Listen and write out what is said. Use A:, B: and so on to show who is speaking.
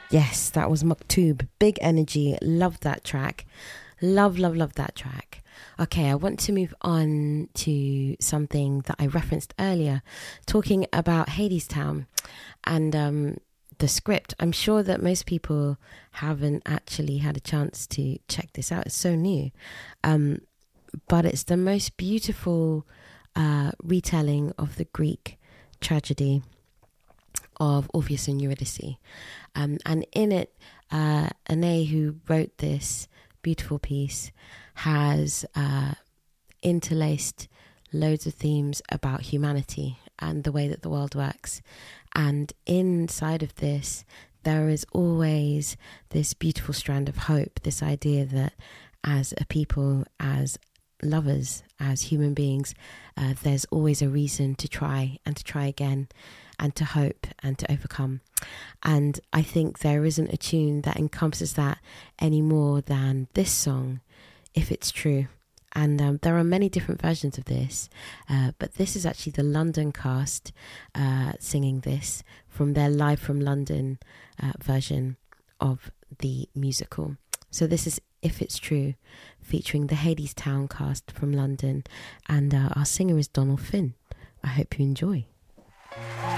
A: Yes, that was Maktub. Big energy. Love that track. Love, love, love that track. Okay, I want to move on to something that I referenced earlier, talking about Hadestown and the script. I'm sure that most people haven't actually had a chance to check this out. It's so new. But it's the most beautiful retelling of the Greek tragedy of Orpheus and Eurydice. And in it, Aeneas, who wrote this beautiful piece, has interlaced loads of themes about humanity and the way that the world works. And inside of this, there is always this beautiful strand of hope, this idea that as a people, as lovers, as human beings, there's always a reason to try and to try again and to hope and to overcome. And I think there isn't a tune that encompasses that any more than this song, If It's True. And there are many different versions of this, but this is actually the London cast singing this from their Live from London version of the musical. So this is If It's True, featuring the Hadestown cast from London, and our singer is Donald Finn. I hope you enjoy.